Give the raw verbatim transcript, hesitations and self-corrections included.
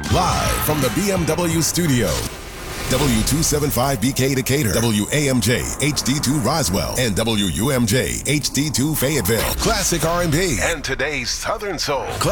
Live from the B M W studio. W two seventy-five B K Decatur, W A M J H D two Roswell, and W U M J H D two Fayetteville. Classic R and B and today's Southern Soul.